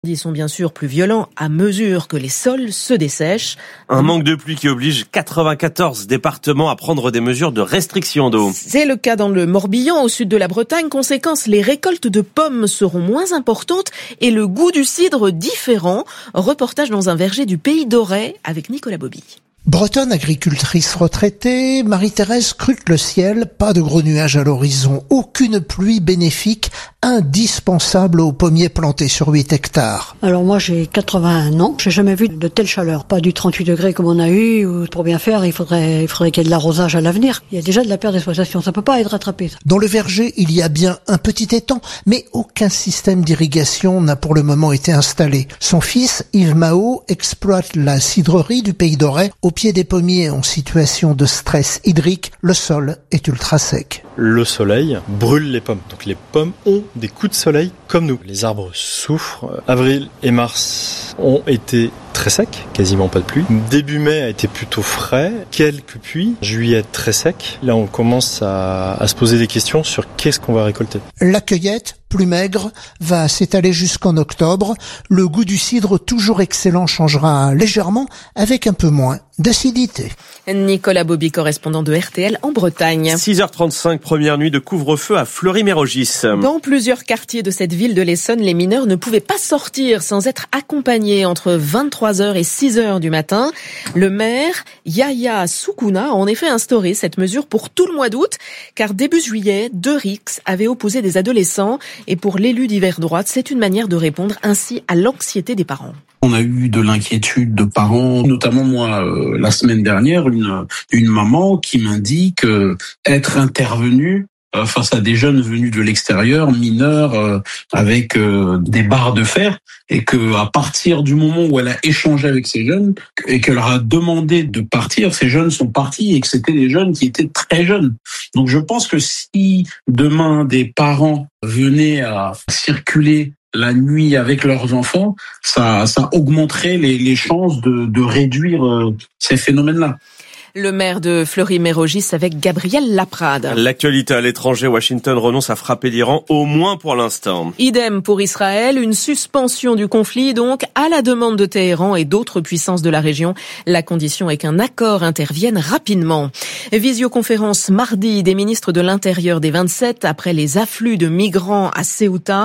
Ils sont bien sûr plus violents à mesure que les sols se dessèchent. Un manque de pluie qui oblige 94 départements à prendre des mesures de restriction d'eau. C'est le cas dans le Morbihan, au sud de la Bretagne. Conséquence, les récoltes de pommes seront moins importantes et le goût du cidre différent. Reportage dans un verger du Pays d'Auray avec Nicolas Bobby. Bretonne, agricultrice retraitée, Marie-Thérèse scrute le ciel, pas de gros nuages à l'horizon, aucune pluie bénéfique, indispensable aux pommiers plantés sur 8 hectares. Alors moi j'ai 81 ans, j'ai jamais vu de telle chaleur, pas du 38 degrés comme on a eu, ou pour bien faire il faudrait qu'il y ait de l'arrosage à l'avenir. Il y a déjà de la perte d'exploitation, ça peut pas être rattrapé. Ça. Dans le verger, il y a bien un petit étang, mais aucun système d'irrigation n'a pour le moment été installé. Son fils, Yves Mao, exploite la cidrerie du Pays d'Auray. Au pied des pommiers en situation de stress hydrique, le sol est ultra sec. Le soleil brûle les pommes. Donc les pommes ont des coups de soleil comme nous. Les arbres souffrent. Avril et mars ont été très secs, quasiment pas de pluie. Début mai a été plutôt frais, quelques pluies. Juillet très sec. Là on commence à se poser des questions sur qu'est-ce qu'on va récolter. La cueillette, plus maigre, va s'étaler jusqu'en octobre. Le goût du cidre, toujours excellent, changera légèrement avec un peu moins d'acidité. Nicolas Bobby, correspondant de RTL en Bretagne. 6h35, première nuit de couvre-feu à Fleury-Mérogis. Dans plusieurs quartiers de cette ville de l'Essonne, les mineurs ne pouvaient pas sortir sans être accompagnés entre 23h et 6h du matin. Le maire, Yahya Soukouna, a en effet instauré cette mesure pour tout le mois d'août, car début juillet, 2 rixes avaient opposé des adolescents. Et pour l'élu d'hiver droite, c'est une manière de répondre ainsi à l'anxiété des parents. On a eu de l'inquiétude de parents, notamment moi la semaine dernière, une maman qui m'indique être intervenue face à des jeunes venus de l'extérieur, mineurs, avec des barres de fer, et que à partir du moment où elle a échangé avec ces jeunes et qu'elle leur a demandé de partir, ces jeunes sont partis et que c'était des jeunes qui étaient très jeunes. Donc je pense que si demain des parents venaient à circuler la nuit avec leurs enfants, ça augmenterait les chances de réduire ces phénomènes-là. Le maire de Fleury-Mérogis avec Gabriel Laprade. L'actualité à l'étranger, Washington renonce à frapper l'Iran, au moins pour l'instant. Idem pour Israël, une suspension du conflit donc à la demande de Téhéran et d'autres puissances de la région. La condition est qu'un accord intervienne rapidement. Visioconférence mardi des ministres de l'Intérieur des 27 après les afflux de migrants à Ceuta.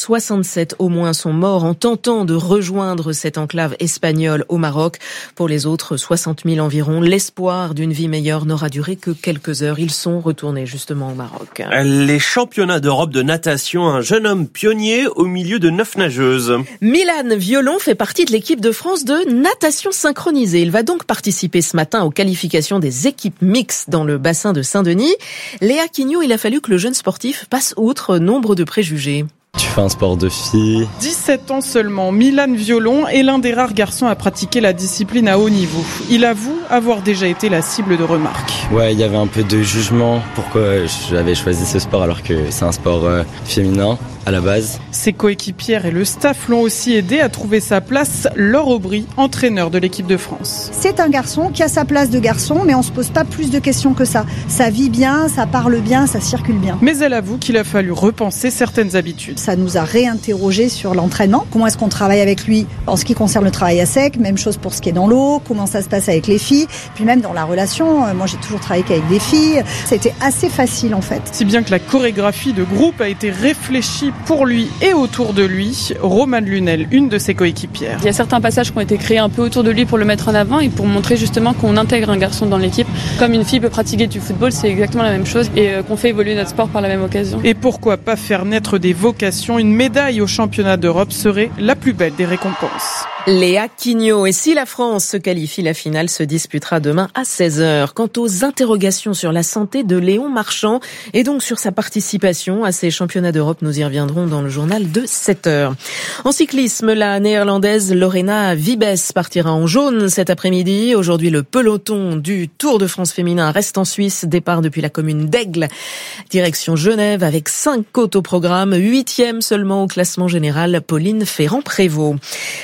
67 au moins sont morts en tentant de rejoindre cette enclave espagnole au Maroc. Pour les autres, 60 000 environ, l'espoir d'une vie meilleure n'aura duré que quelques heures. Ils sont retournés justement au Maroc. Les championnats d'Europe de natation, un jeune homme pionnier au milieu de 9 nageuses. Milan Violon fait partie de l'équipe de France de natation synchronisée. Il va donc participer ce matin aux qualifications des équipes mixtes dans le bassin de Saint-Denis. Léa Quignot, il a fallu que le jeune sportif passe outre nombre de préjugés. Tu fais un sport de fille. 17 ans seulement, Milan Violon est l'un des rares garçons à pratiquer la discipline à haut niveau. Il avoue avoir déjà été la cible de remarques. Ouais, il y avait un peu de jugement pourquoi j'avais choisi ce sport alors que c'est un sport féminin à la base. Ses coéquipières et le staff l'ont aussi aidé à trouver sa place. Laure Aubry, entraîneur de l'équipe de France. C'est un garçon qui a sa place de garçon, mais on se pose pas plus de questions que ça. Ça vit bien, ça parle bien, ça circule bien. Mais elle avoue qu'il a fallu repenser certaines habitudes. Ça nous a réinterrogé sur l'entraînement. Comment est-ce qu'on travaille avec lui en ce qui concerne le travail à sec, même chose pour ce qui est dans l'eau, comment ça se passe avec les filles, puis même dans la relation. Moi, j'ai toujours travaillé qu'avec des filles. C'était assez facile en fait. Si bien que la chorégraphie de groupe a été réfléchie pour lui et autour de lui. Romane Lunel, une de ses coéquipières. Il y a certains passages qui ont été créés un peu autour de lui pour le mettre en avant et pour montrer justement qu'on intègre un garçon dans l'équipe. Comme une fille peut pratiquer du football, c'est exactement la même chose et qu'on fait évoluer notre sport par la même occasion. Et pourquoi pas faire naître des vocations? Une médaille au championnat d'Europe serait la plus belle des récompenses. Léa Quignot. Et si la France se qualifie, la finale se disputera demain à 16h. Quant aux interrogations sur la santé de Léon Marchand et donc sur sa participation à ces championnats d'Europe, nous y reviendrons dans le journal de 7h. En cyclisme, la néerlandaise Lorena Wiebes partira en jaune cet après-midi. Aujourd'hui, le peloton du Tour de France féminin reste en Suisse. Départ depuis la commune d'Aigle, direction Genève avec 5 côtes au programme. 8e seulement au classement général, Pauline Ferrand-Prévot. Une nuit à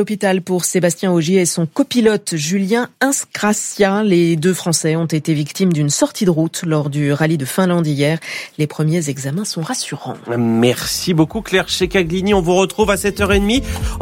l'hôpital pour Sébastien Ogier et son copilote Julien Inscracia. Les deux Français ont été victimes d'une sortie de route lors du rallye de Finlande hier. Les premiers examens sont rassurants. Merci beaucoup Claire Checaglini. On vous retrouve à 7h30.